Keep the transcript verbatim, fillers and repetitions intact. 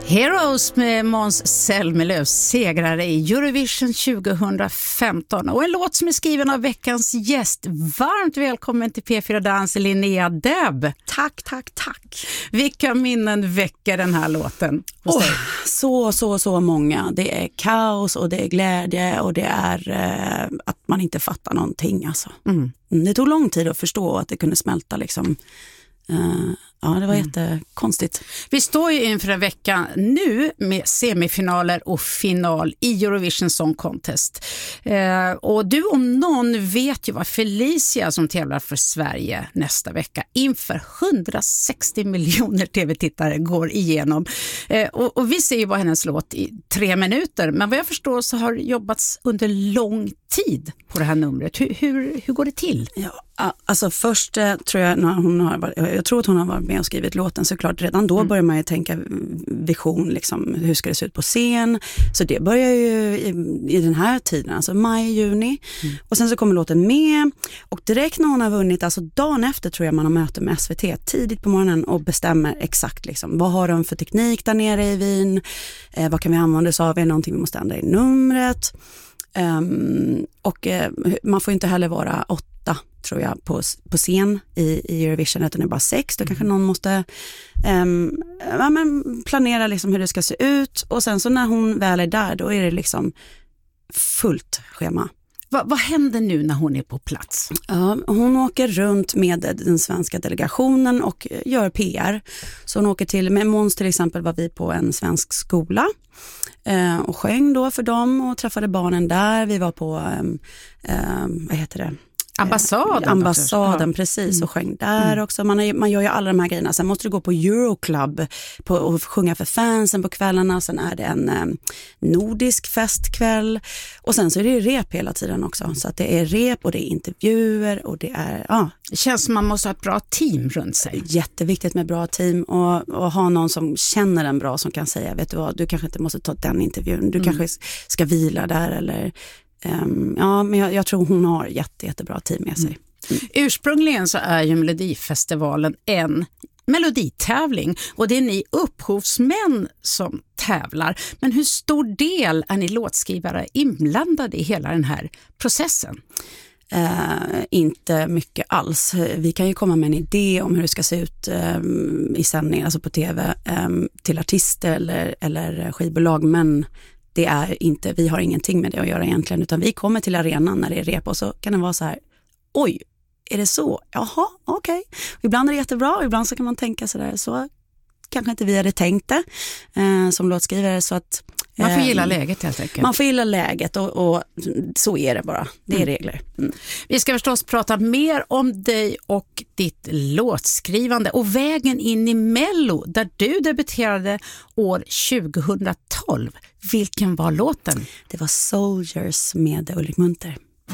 Heroes med Måns Zelmerlöw, segrare i Eurovision tjugohundrafemton, och en låt som är skriven av veckans gäst. Varmt välkommen till P fyra Dans, Linnea Deb. Tack, tack, tack. Vilka minnen väcker den här låten hos oh, dig? Så, så, så många. Det är kaos och det är glädje och det är eh, att man inte fattar någonting. Alltså. Mm. Det tog lång tid att förstå att det kunde smälta liksom. Uh, ja, det var mm. jättekonstigt. Vi står ju inför en vecka nu med semifinaler och final i Eurovision Song Contest. Uh, och du om någon vet ju vad Felicia som tävlar för Sverige nästa vecka inför hundrasextio miljoner tv-tittare går igenom. Uh, och, och vi ser ju bara hennes låt i tre minuter, men vad jag förstår så har det jobbats under lång tid på det här numret. Hur, hur, hur går det till? Ja, alltså först eh, tror jag när hon har varit, jag tror att hon har varit med och skrivit låten, såklart redan då mm. börjar man ju tänka vision liksom, hur ska det se ut på scen, så det börjar ju i, i den här tiden, alltså maj, juni mm. och sen så kommer låten med och direkt när hon har vunnit, alltså dagen efter tror jag man har möte med S V T tidigt på morgonen och bestämmer exakt liksom, vad har de för teknik där nere i Wien, eh, vad kan vi använda oss av, är det någonting vi måste ändra i numret. Um, och uh, man får inte heller vara åtta tror jag på, på scen i, i Eurovision, utan det är bara sex, då kanske någon måste um, ja, men planera liksom hur det ska se ut, och sen så när hon väl är där, då är det liksom fullt schema. Va, vad händer nu när hon är på plats? Ja, hon åker runt med den svenska delegationen och gör P R. Så hon åker till, med Måns till exempel var vi på en svensk skola eh, och sjöng då för dem och träffade barnen där. Vi var på, eh, eh, vad heter det? Ambassaden. Ambassaden, precis, mm. och sjöng där mm. också. Man, är, man gör ju alla de här grejerna. Sen måste du gå på Euroclub på, och sjunga för fansen på kvällarna. Sen är det en eh, nordisk festkväll. Och sen så är det rep hela tiden också. Så att det är rep och det är intervjuer och det är, ja. Det känns som man måste ha ett bra team runt sig. Jätteviktigt med bra team och, och ha någon som känner en bra, som kan säga, vet du vad, du kanske inte måste ta den intervjun. Du mm. kanske ska vila där eller... Um, ja, men jag, jag tror hon har jätte, jättebra team med sig. Mm. Ursprungligen så är ju Melodifestivalen en meloditävling och det är ni upphovsmän som tävlar. Men hur stor del är ni låtskrivare inblandade i hela den här processen? Uh, inte mycket alls. Vi kan ju komma med en idé om hur det ska se ut um, i sändning, alltså på tv, um, till artister eller, eller skivbolag, men det är inte, vi har ingenting med det att göra egentligen, utan vi kommer till arenan när det är rep och så kan det vara så här, oj, är det så? Jaha, okej. Okay. Ibland är det jättebra och ibland så kan man tänka så där, så kanske inte vi hade tänkt det eh, som låtskrivare, så att eh, man får gilla läget helt enkelt. Man får gilla läget och, och så är det bara. Det är mm. regler. Mm. Vi ska förstås prata mer om dig och ditt låtskrivande och vägen in i Mello där du debuterade år tjugohundratolv. Vilken var låten? Det var Soldiers med Ulrik Munther.